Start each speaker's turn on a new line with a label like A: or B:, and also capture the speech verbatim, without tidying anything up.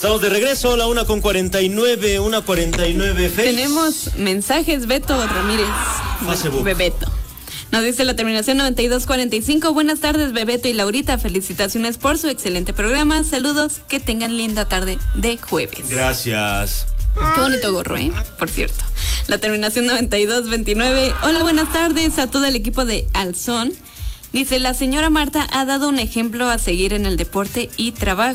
A: Estamos de regreso a la una con cuarenta y nueve, una cuarenta y nueve.
B: Tenemos mensajes. Beto Ramírez.
A: Facebook.
B: Bebeto. Nos dice la terminación noventa y dos cuarenta y cinco. Buenas tardes, Bebeto y Laurita. Felicitaciones por su excelente programa. Saludos, que tengan linda tarde de jueves.
A: Gracias.
B: Qué bonito gorro, ¿eh? Por cierto. La terminación noventa y dos veintinueve. Hola, buenas tardes a todo el equipo de Alzón. Dice, la señora Marta ha dado un ejemplo a seguir en el deporte y trabajo.